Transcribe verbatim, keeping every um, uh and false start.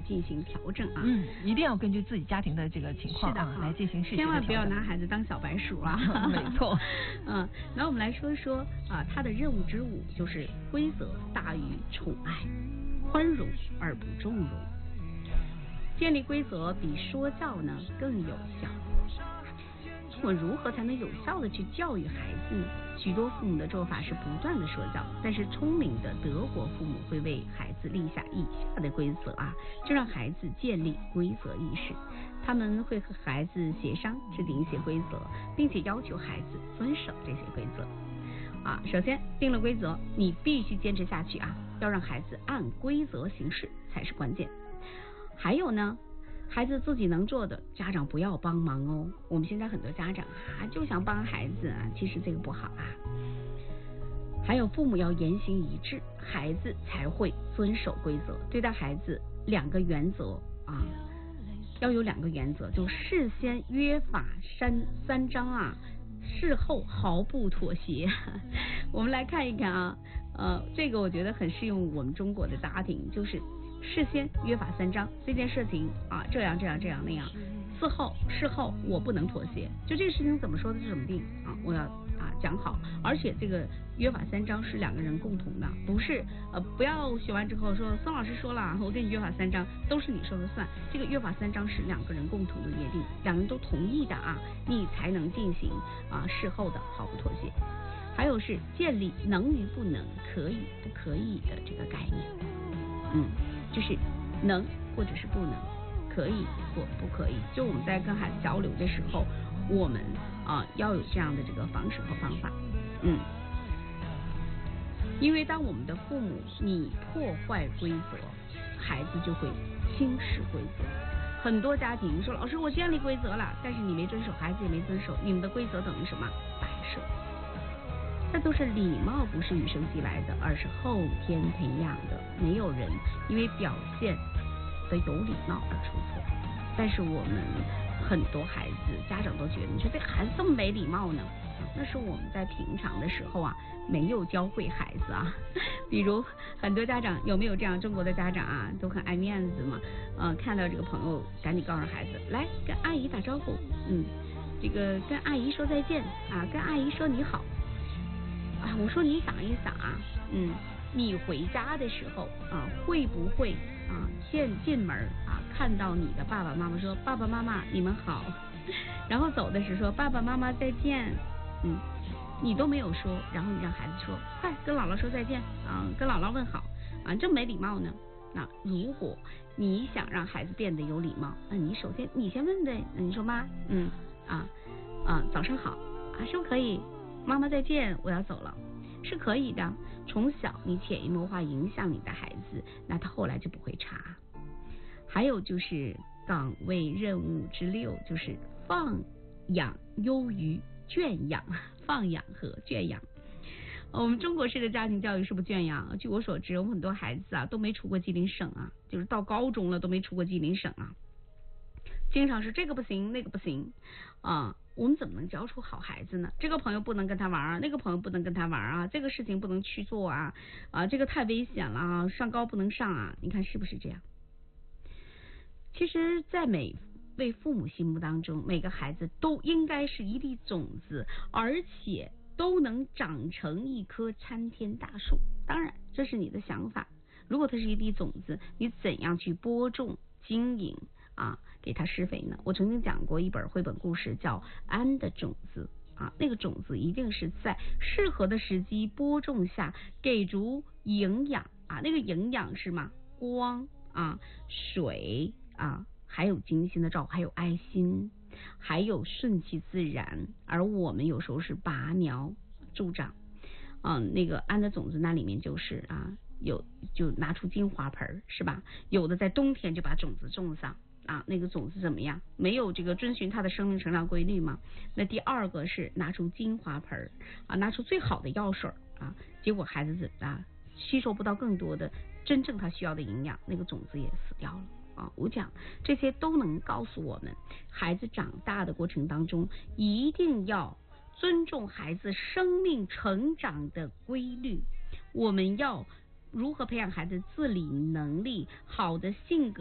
进行调整啊。 嗯，一定要根据自己家庭的这个情况啊来进行适时的调整， 千万不要拿孩子当小白鼠啊。 没错。 嗯，那我们来说说啊，他的任务之五就是规则大于宠爱，宽容而不纵容。建立规则比说教呢更有效。我如何才能有效的去教育孩子呢？许多父母的做法是不断的说教，但是聪明的德国父母会为孩子立下以下的规则啊，这让孩子建立规则意识。他们会和孩子协商制定一些规则，并且要求孩子遵守这些规则啊。首先定了规则，你必须坚持下去啊，要让孩子按规则行事才是关键。还有呢，孩子自己能做的，家长不要帮忙哦。我们现在很多家长啊，就想帮孩子啊，其实这个不好啊。还有父母要言行一致，孩子才会遵守规则。对待孩子，两个原则啊，要有两个原则，就事先约法三三章啊，事后毫不妥协。我们来看一看啊，呃，这个我觉得很适用我们中国的家庭，就是事先约法三章，这件事情啊，这样这样这样那样，事后事后我不能妥协，就这个事情怎么说的就怎么定啊，我要啊讲好，而且这个约法三章是两个人共同的，不是呃不要学完之后说孙老师说了，我跟你约法三章都是你说了算，这个约法三章是两个人共同的约定，两人都同意的啊，你才能进行啊事后的毫不妥协。还有是建立能与不能、可以不可以的这个概念，嗯。就是能或者是不能，可以或不可以。就我们在跟孩子交流的时候，我们啊要有这样的这个方式和方法，嗯。因为当我们的父母你破坏规则，孩子就会轻视规则。很多家庭说老师我建立规则了，但是你没遵守，孩子也没遵守，你们的规则等于什么？摆设。这都是礼貌，不是与生俱来的，而是后天培养的。没有人因为表现的有礼貌而出错，但是我们很多孩子家长都觉得，你说这孩子这么没礼貌呢？那是我们在平常的时候啊，没有教会孩子啊。比如很多家长有没有这样？中国的家长啊，都很爱面子嘛，呃，看到这个朋友，赶紧告诉孩子，来跟阿姨打招呼，嗯，这个跟阿姨说再见啊，跟阿姨说你好。啊，我说你想一想啊，嗯，你回家的时候啊，会不会啊进进门啊看到你的爸爸妈妈说爸爸妈妈你们好，然后走的时候说爸爸妈妈再见，嗯，你都没有说，然后你让孩子说快跟姥姥说再见啊，跟姥姥问好啊，这么没礼貌呢？那如果你想让孩子变得有礼貌，那你首先你先问呗，你说妈，嗯啊啊早上好啊，是不是可以？妈妈再见，我要走了，是可以的。从小你潜移默化影响你的孩子，那他后来就不会差。还有就是岗位任务之六，就是放养优于圈养，放养和圈养。我们中国式的家庭教育是不是圈养？据我所知，我们很多孩子啊都没出过吉林省啊，就是到高中了都没出过吉林省啊。经常是这个不行那个不行啊，我们怎么能教出好孩子呢？这个朋友不能跟他玩啊，那个朋友不能跟他玩啊，这个事情不能去做啊，啊这个太危险了啊，上高不能上啊，你看是不是这样？其实在每位父母心目当中，每个孩子都应该是一粒种子，而且都能长成一棵参天大树。当然这是你的想法，如果它是一粒种子，你怎样去播种经营啊，给它施肥呢？我曾经讲过一本绘本故事叫《安的种子》啊，那个种子一定是在适合的时机播种下，给足营养啊，那个营养是吗？光啊，水啊，还有精心的照顾，还有爱心，还有顺其自然。而我们有时候是拔苗助长，嗯，那个安的种子那里面就是啊，有就拿出金花盆是吧？有的在冬天就把种子种上啊，那个种子怎么样？没有这个遵循它的生命成长规律吗？那第二个是拿出金花盆啊，拿出最好的药水啊，结果孩子啊吸收不到更多的真正他需要的营养，那个种子也死掉了啊。我讲这些都能告诉我们，孩子长大的过程当中，一定要尊重孩子生命成长的规律。我们要如何培养孩子自理能力、好的性格